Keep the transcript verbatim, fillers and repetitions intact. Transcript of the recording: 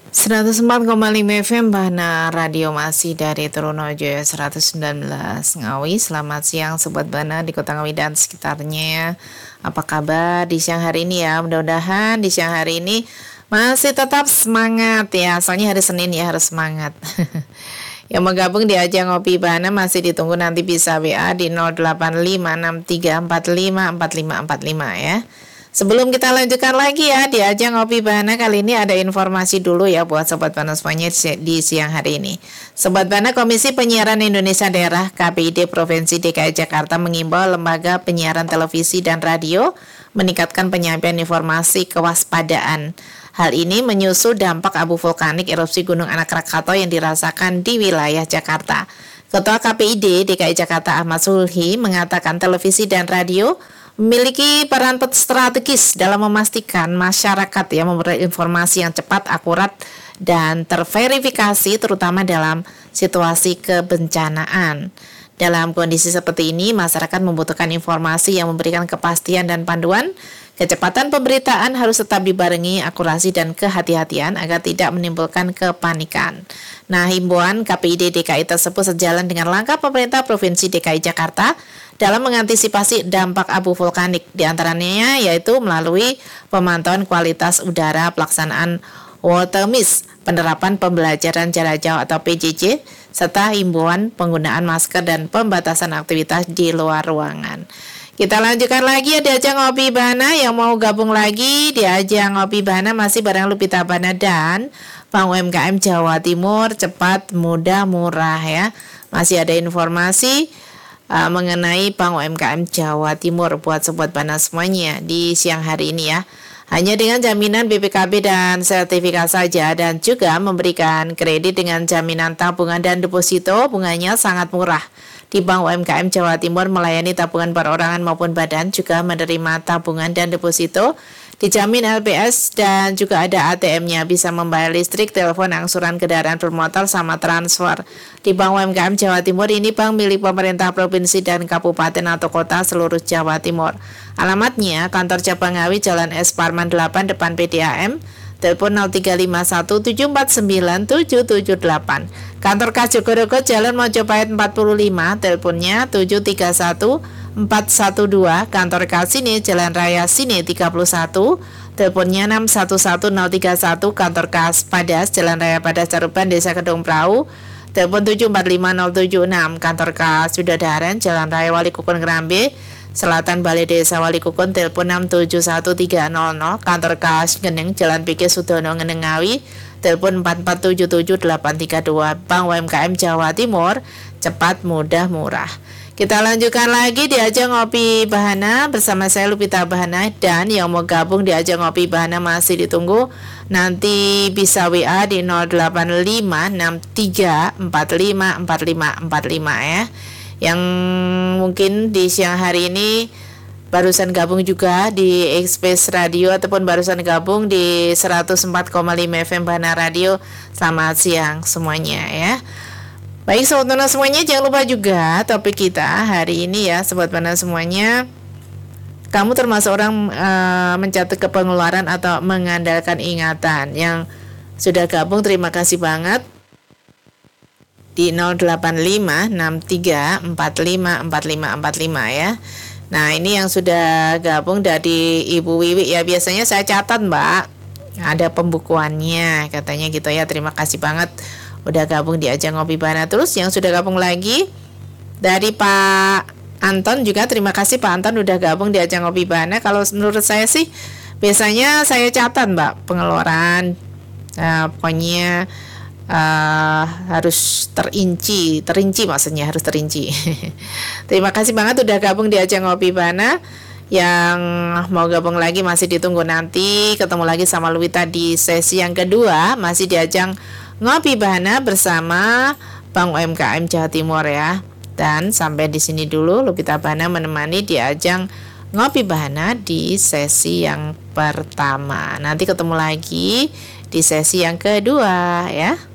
seratus empat koma lima F M Bahana Radio masih dari Trunojoyo seratus sembilan belas Ngawi. Selamat siang Sobat Bahana di Kota Ngawi dan sekitarnya. Apa kabar di siang hari ini ya? Mudah-mudahan di siang hari ini masih tetap semangat ya. Soalnya hari Senin ya, harus semangat. Yang mau gabung di ajang Ngopi Bahana masih ditunggu, nanti bisa W A di nol delapan lima enam tiga empat lima empat lima empat lima ya. Sebelum kita lanjutkan lagi ya di ajang Ngopi Bahana, kali ini ada informasi dulu ya buat Sobat Bahana semuanya di siang hari ini. Sobat Bahana, Komisi Penyiaran Indonesia Daerah K P I D Provinsi D K I Jakarta mengimbau lembaga penyiaran televisi dan radio meningkatkan penyampaian informasi kewaspadaan. Hal ini menyusul dampak abu vulkanik erupsi Gunung Anak Rakatau yang dirasakan di wilayah Jakarta. Ketua K P I D D K I Jakarta Ahmad Sulhi mengatakan televisi dan radio memiliki peran strategis dalam memastikan masyarakat ya memberi informasi yang cepat, akurat, dan terverifikasi terutama dalam situasi kebencanaan. Dalam kondisi seperti ini, masyarakat membutuhkan informasi yang memberikan kepastian dan panduan. Kecepatan pemberitaan harus tetap dibarengi akurasi dan kehati-hatian agar tidak menimbulkan kepanikan. Nah, himbauan K P I D D K I tersebut sejalan dengan langkah pemerintah Provinsi D K I Jakarta dalam mengantisipasi dampak abu vulkanik, diantaranya yaitu melalui pemantauan kualitas udara, pelaksanaan water mist, penerapan pembelajaran jarak jauh atau P J J, serta himbauan penggunaan masker dan pembatasan aktivitas di luar ruangan. Kita lanjutkan lagi ya di ajang Ngopi Bahana. Yang mau gabung lagi di ajang Ngopi Bahana masih bareng Lupita Bahana dan Bank U M K M Jawa Timur, cepat, mudah, murah ya. Masih ada informasi uh, mengenai Bank U M K M Jawa Timur buat Sobat Bahana semuanya di siang hari ini ya. Hanya dengan jaminan B P K B dan sertifikat saja, dan juga memberikan kredit dengan jaminan tabungan dan deposito, bunganya sangat murah. Di Bank U M K M Jawa Timur melayani tabungan perorangan maupun badan, juga menerima tabungan dan deposito, dijamin L P S, dan juga ada A T M-nya, bisa membayar listrik, telepon, angsuran kendaraan bermotor, sama transfer. Di Bank U M K M Jawa Timur ini bank milik pemerintah provinsi dan kabupaten atau kota seluruh Jawa Timur. Alamatnya kantor cabang Ngawi, Jalan S Parman delapan, depan P D A M. Telepon nol tiga lima satu tujuh empat sembilan tujuh tujuh delapan. Kantor K Jogorogo, Jalan Mojopahit empat puluh lima, teleponnya tujuh tiga satu empat satu dua. Kantor K Sine, Jalan Raya Sine tiga puluh satu, teleponnya enam satu satu nol tiga satu. Kantor K Padas, Jalan Raya Padas Caruban, Desa Kedung Perahu, telepon tujuh empat lima nol tujuh enam. Kantor K Sudadaran, Jalan Raya Wali Kukun Kerambe Selatan, Balai Desa Wali Kukun, telepon enam tujuh satu tiga nol nol. Kantor Kas Geneng, Jalan P K Sudono Ngeneng Ngawi, telepon empat empat tujuh tujuh delapan tiga dua. Bank U M K M Jawa Timur, cepat, mudah, murah. Kita lanjutkan lagi di ajang Ngopi Bahana bersama saya Lupita Bahana, dan yang mau gabung di ajang Ngopi Bahana masih ditunggu. Nanti bisa W A di nol delapan lima enam tiga empat lima empat lima empat lima ya. Yang mungkin di siang hari ini barusan gabung juga di Express Radio ataupun barusan gabung di seratus empat koma lima F M Bahana Radio, selamat siang semuanya ya. Baik Sobat Bahana semuanya, jangan lupa juga topik kita hari ini ya Sobat Bahana semuanya. Kamu termasuk orang uh, mencatat kepengeluaran atau mengandalkan ingatan? Yang sudah gabung terima kasih banget di nol delapan lima enam tiga empat lima empat lima empat lima ya. Nah, ini yang sudah gabung dari Ibu Wiwi ya, biasanya saya catat Mbak, ada pembukuannya katanya gitu ya. Terima kasih banget udah gabung di ajang Ngopi Bahana. Terus yang sudah gabung lagi dari Pak Anton juga, terima kasih Pak Anton udah gabung di ajang Ngopi Bahana. Kalau menurut saya sih biasanya saya catat Mbak pengeluaran, nah, pokoknya Uh, harus terinci, terinci maksudnya harus terinci. Terima kasih banget udah gabung di ajang Ngopi Bahana. Yang mau gabung lagi masih ditunggu, nanti ketemu lagi sama Luwita di sesi yang kedua, masih di ajang Ngopi Bahana bersama Bank U M K M Jawa Timur ya. Dan sampai di sini dulu Lupita Bahana menemani di ajang Ngopi Bahana di sesi yang pertama. Nanti ketemu lagi di sesi yang kedua ya.